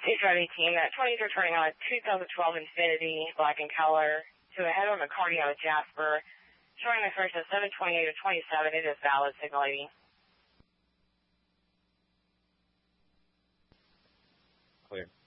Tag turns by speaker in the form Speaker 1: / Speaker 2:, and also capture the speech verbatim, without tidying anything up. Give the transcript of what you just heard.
Speaker 1: State Drive eighteen, uh, twenties are turning on a two thousand twelve Infiniti, black in color, to a head-on McCarty out of Jasper, showing the first at seven twenty-eight of twenty-seven. It is valid, signal eighty.
Speaker 2: Clear.